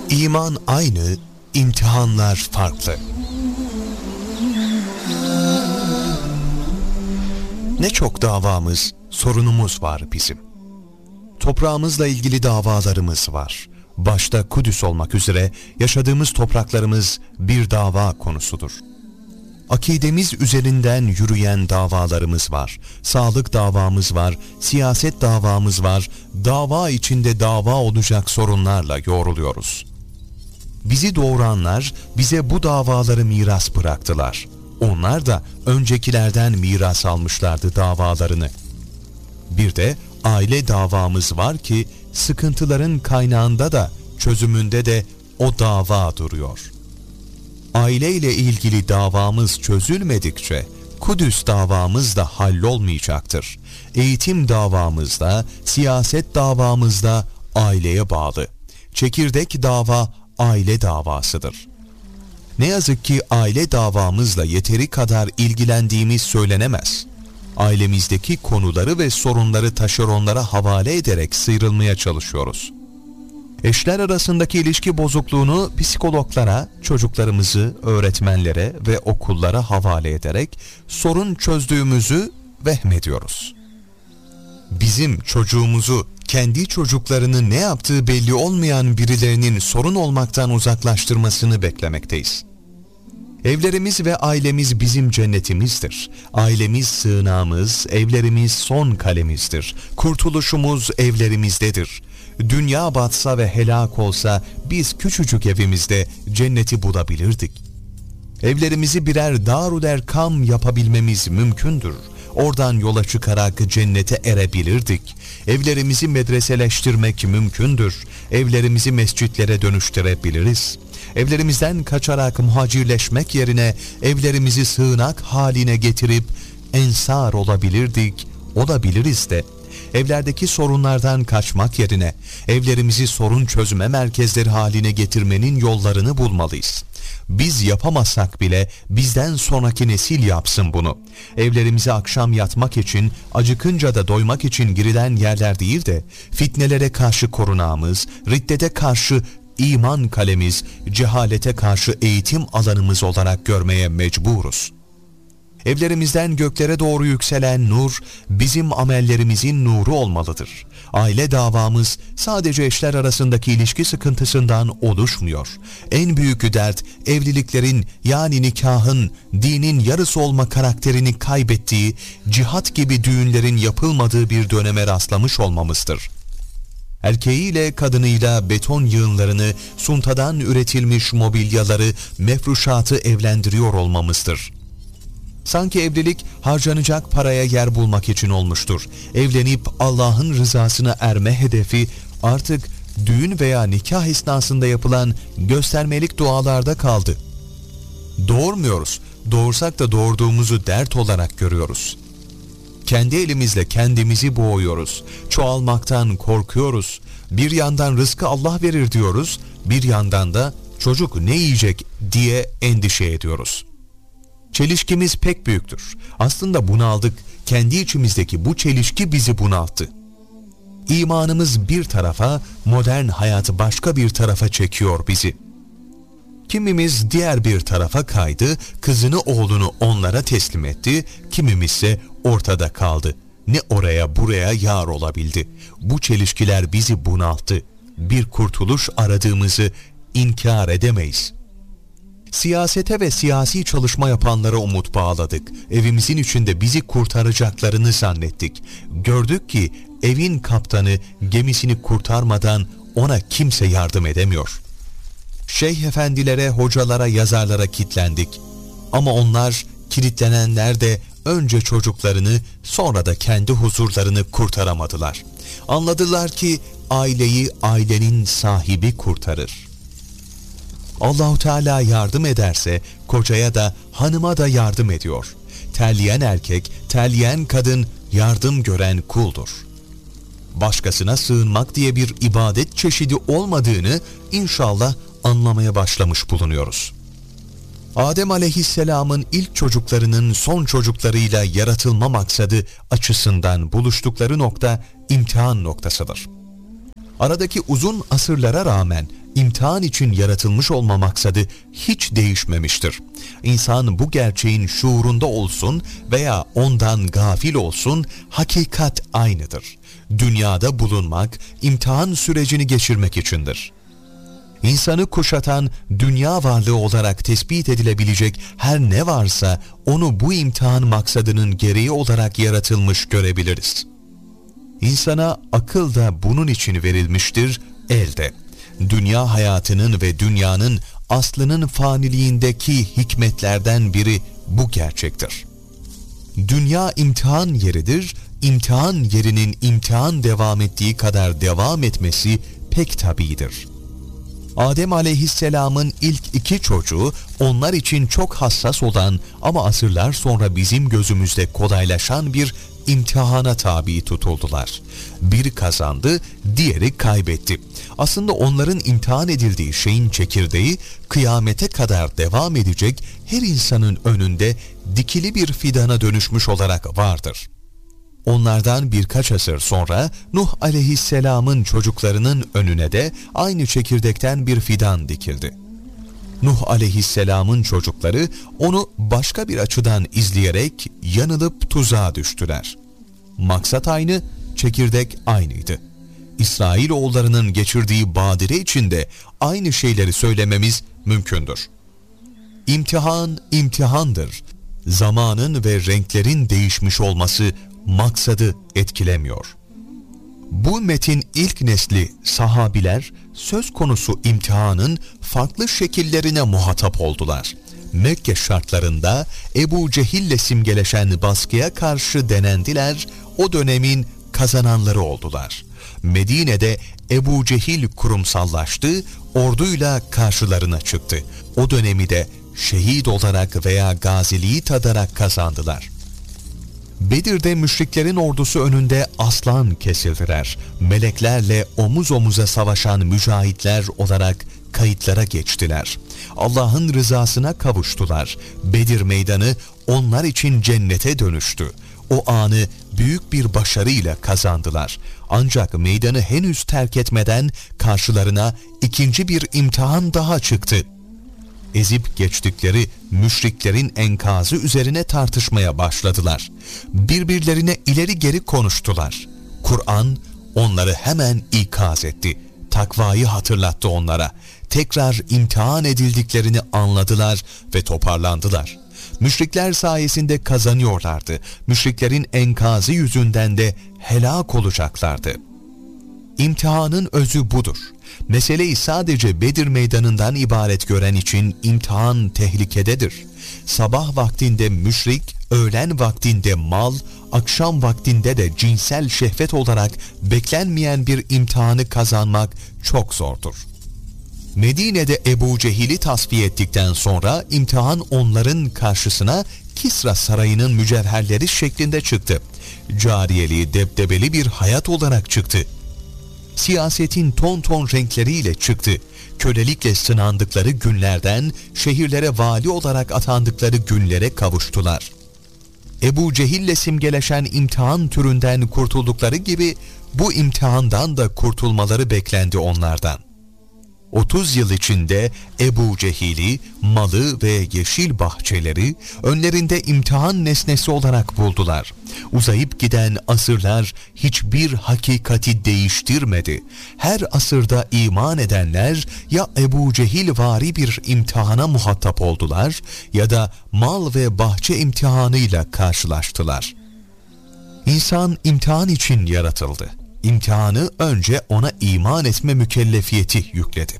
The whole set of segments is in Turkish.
İman aynı, imtihanlar farklı. Ne çok davamız, sorunumuz var bizim. Toprağımızla ilgili davalarımız var. Başta Kudüs olmak üzere yaşadığımız topraklarımız bir dava konusudur. Akidemiz üzerinden yürüyen davalarımız var. Sağlık davamız var, siyaset davamız var. Dava içinde dava olacak sorunlarla yoğruluyoruz. Bizi doğuranlar bize bu davaları miras bıraktılar. Onlar da öncekilerden miras almışlardı davalarını. Bir de aile davamız var ki sıkıntıların kaynağında da çözümünde de o dava duruyor. Aile ile ilgili davamız çözülmedikçe Kudüs davamız da hallolmayacaktır. Eğitim davamız da, siyaset davamız da aileye bağlı. Çekirdek dava aile davasıdır. Ne yazık ki aile davamızla yeteri kadar ilgilendiğimiz söylenemez. Ailemizdeki konuları ve sorunları taşeronlara havale ederek sıyrılmaya çalışıyoruz. Eşler arasındaki ilişki bozukluğunu psikologlara, çocuklarımızı öğretmenlere ve okullara havale ederek sorun çözdüğümüzü vehmediyoruz. Bizim çocuğumuzu, kendi çocuklarını ne yaptığı belli olmayan birilerinin sorun olmaktan uzaklaştırmasını beklemekteyiz. Evlerimiz ve ailemiz bizim cennetimizdir. Ailemiz sığınağımız, evlerimiz son kalemizdir. Kurtuluşumuz evlerimizdedir. Dünya batsa ve helak olsa biz küçücük evimizde cenneti bulabilirdik. Evlerimizi birer Darul Erkam yapabilmemiz mümkündür. Oradan yola çıkarak cennete erebilirdik. Evlerimizi medreseleştirmek mümkündür. Evlerimizi mescitlere dönüştürebiliriz. Evlerimizden kaçarak muhacirleşmek yerine evlerimizi sığınak haline getirip ensar olabilirdik, olabiliriz de. Evlerdeki sorunlardan kaçmak yerine evlerimizi sorun çözme merkezleri haline getirmenin yollarını bulmalıyız. Biz yapamazsak bile bizden sonraki nesil yapsın bunu. Evlerimize akşam yatmak için, acıkınca da doymak için girilen yerler değil de fitnelere karşı korunağımız, riddete karşı iman kalemiz, cehalete karşı eğitim alanımız olarak görmeye mecburuz. Evlerimizden göklere doğru yükselen nur, bizim amellerimizin nuru olmalıdır. Aile davamız sadece eşler arasındaki ilişki sıkıntısından oluşmuyor. En büyük dert, evliliklerin yani nikahın, dinin yarısı olma karakterini kaybettiği, cihat gibi düğünlerin yapılmadığı bir döneme rastlamış olmamızdır. Erkeğiyle kadınıyla beton yığınlarını, suntadan üretilmiş mobilyaları, mefruşatı evlendiriyor olmamızdır. Sanki evlilik harcanacak paraya yer bulmak için olmuştur. Evlenip Allah'ın rızasına erme hedefi artık düğün veya nikah esnasında yapılan göstermelik dualarda kaldı. Doğurmuyoruz. Doğursak da doğurduğumuzu dert olarak görüyoruz. Kendi elimizle kendimizi boğuyoruz. Çoğalmaktan korkuyoruz. Bir yandan rızkı Allah verir diyoruz, bir yandan da çocuk ne yiyecek diye endişe ediyoruz. Çelişkimiz pek büyüktür. Aslında bunaldık. Kendi içimizdeki bu çelişki bizi bunalttı. İmanımız bir tarafa, modern hayat başka bir tarafa çekiyor bizi. Kimimiz diğer bir tarafa kaydı, kızını oğlunu onlara teslim etti, kimimizse ortada kaldı. Ne oraya buraya yar olabildi. Bu çelişkiler bizi bunalttı. Bir kurtuluş aradığımızı inkar edemeyiz. Siyasete ve siyasi çalışma yapanlara umut bağladık. Evimizin içinde bizi kurtaracaklarını zannettik. Gördük ki evin kaptanı gemisini kurtarmadan ona kimse yardım edemiyor. Şeyh efendilere, hocalara, yazarlara kilitlendik. Ama onlar, kilitlenenler de önce çocuklarını, sonra da kendi huzurlarını kurtaramadılar. Anladılar ki aileyi ailenin sahibi kurtarır. Allah-u Teala yardım ederse kocaya da hanıma da yardım ediyor. Terleyen erkek, terleyen kadın yardım gören kuldur. Başkasına sığınmak diye bir ibadet çeşidi olmadığını inşallah anlamaya başlamış bulunuyoruz. Adem Aleyhisselam'ın ilk çocuklarının son çocuklarıyla yaratılma maksadı açısından buluştukları nokta imtihan noktasıdır. Aradaki uzun asırlara rağmen imtihan için yaratılmış olma maksadı hiç değişmemiştir. İnsan bu gerçeğin şuurunda olsun veya ondan gafil olsun, hakikat aynıdır. Dünyada bulunmak, imtihan sürecini geçirmek içindir. İnsanı kuşatan dünya varlığı olarak tespit edilebilecek her ne varsa onu bu imtihan maksadının gereği olarak yaratılmış görebiliriz. İnsana akıl da bunun için verilmiştir elde. Dünya hayatının ve dünyanın aslının faniliğindeki hikmetlerden biri bu gerçektir. Dünya imtihan yeridir, imtihan yerinin imtihan devam ettiği kadar devam etmesi pek tabiidir. Adem aleyhisselamın ilk 2 çocuğu onlar için çok hassas olan ama asırlar sonra bizim gözümüzde kolaylaşan bir imtihana tabi tutuldular. Biri kazandı, diğeri kaybetti. Aslında onların imtihan edildiği şeyin çekirdeği kıyamete kadar devam edecek her insanın önünde dikili bir fidana dönüşmüş olarak vardır. Onlardan birkaç asır sonra Nuh aleyhisselamın çocuklarının önüne de aynı çekirdekten bir fidan dikildi. Nuh aleyhisselamın çocukları onu başka bir açıdan izleyerek yanılıp tuzağa düştüler. Maksat aynı, çekirdek aynıydı. İsrailoğullarının geçirdiği badire içinde aynı şeyleri söylememiz mümkündür. İmtihan, imtihandır. Zamanın ve renklerin değişmiş olması maksadı etkilemiyor. Bu metin ilk nesli sahabiler söz konusu imtihanın farklı şekillerine muhatap oldular. Mekke şartlarında Ebu Cehil'le simgeleşen baskıya karşı denendiler, o dönemin kazananları oldular. Medine'de Ebu Cehil kurumsallaştı, orduyla karşılarına çıktı. O dönemi de şehit olarak veya gaziliği tadarak kazandılar. Bedir'de müşriklerin ordusu önünde aslan kesildiler. Meleklerle omuz omuza savaşan mücahitler olarak kayıtlara geçtiler. Allah'ın rızasına kavuştular. Bedir meydanı onlar için cennete dönüştü. O anı büyük bir başarıyla kazandılar. Ancak meydanı henüz terk etmeden karşılarına ikinci bir imtihan daha çıktı. Ezip geçtikleri müşriklerin enkazı üzerine tartışmaya başladılar. Birbirlerine ileri geri konuştular. Kur'an onları hemen ikaz etti. Takvayı hatırlattı onlara. Tekrar imtihan edildiklerini anladılar ve toparlandılar. Müşrikler sayesinde kazanıyorlardı. Müşriklerin enkazı yüzünden de helak olacaklardı. İmtihanın özü budur. Meseleyi sadece Bedir meydanından ibaret gören için imtihan tehlikededir. Sabah vaktinde müşrik, öğlen vaktinde mal, akşam vaktinde de cinsel şehvet olarak beklenmeyen bir imtihanı kazanmak çok zordur. Medine'de Ebu Cehil'i tasfiye ettikten sonra imtihan onların karşısına Kisra sarayının mücevherleri şeklinde çıktı. Cariyeli, debdebeli bir hayat olarak çıktı. Siyasetin ton ton renkleriyle çıktı. Kölelikle sınandıkları günlerden şehirlere vali olarak atandıkları günlere kavuştular. Ebu Cehil'le simgeleşen imtihan türünden kurtuldukları gibi bu imtihandan da kurtulmaları beklendi onlardan. 30 yıl içinde Ebu Cehil'i, malı ve yeşil bahçeleri önlerinde imtihan nesnesi olarak buldular. Uzayıp giden asırlar hiçbir hakikati değiştirmedi. Her asırda iman edenler ya Ebu Cehil vari bir imtihana muhatap oldular ya da mal ve bahçe imtihanıyla karşılaştılar. İnsan imtihan için yaratıldı. İmtihanı önce ona iman etme mükellefiyeti yükledi.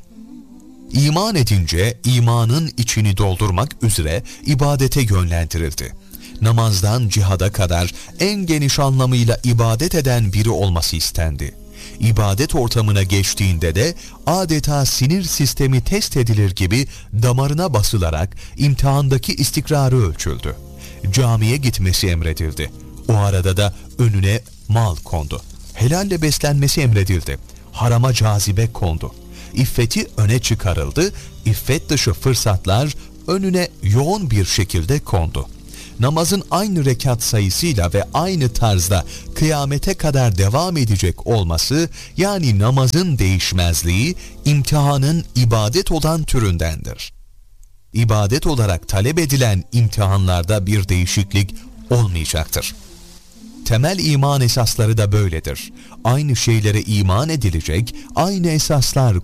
İman edince imanın içini doldurmak üzere ibadete yönlendirildi. Namazdan cihada kadar en geniş anlamıyla ibadet eden biri olması istendi. İbadet ortamına geçtiğinde de adeta sinir sistemi test edilir gibi damarına basılarak imtihandaki istikrarı ölçüldü. Camiye gitmesi emredildi. O arada da önüne mal kondu. Helalle beslenmesi emredildi. Harama cazibe kondu. İffeti öne çıkarıldı. İffet dışı fırsatlar önüne yoğun bir şekilde kondu. namazın aynı rekat sayısıyla ve aynı tarzda kıyamete kadar devam edecek olması, yani namazın değişmezliği, imtihanın ibadet olan türündendir. İbadet olarak talep edilen imtihanlarda bir değişiklik olmayacaktır. Temel iman esasları da böyledir. Aynı şeylere iman edilecek, aynı esaslar